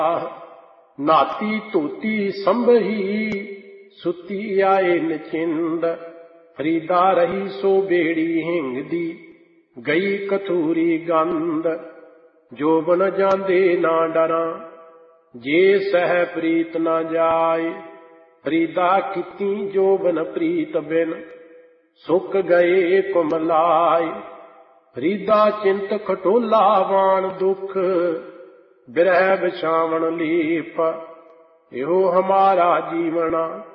ਨਾਤੀ ਧੋਤੀ ਸੰਭਹੀ ਸੁਤੀ ਆਏ ਨਚਿੰਦ ਫਰੀਦਾ ਰਹੀ ਸੋ ਬੇੜੀ ਹਿੰਗਦੀ ਗਈ ਕਥੂਰੀ ਗੰਧ ਜੋਬਨ ਜਾਂਦੇ ਨਾ ਡਰਾਂ ਜੇ ਸਹਿ ਪ੍ਰੀਤ ਨਾ ਜਾਏ ਫਰੀਦਾ ਕੀਤੀ ਜੋਬਨ ਪ੍ਰੀਤ ਬਿਨ ਸੁੱਕ ਗਏ ਕੁਮਲਾਏ ਫਰੀਦਾ ਚਿੰਤ ਖਟੋਲਾ ਵਾਣ ਦੁਖ ਬਿਰਹਿ ਬਿਛਾਵਣ ਲੀਪ ਇਹੋ ਹਮਾਰਾ ਜੀਵਣਾ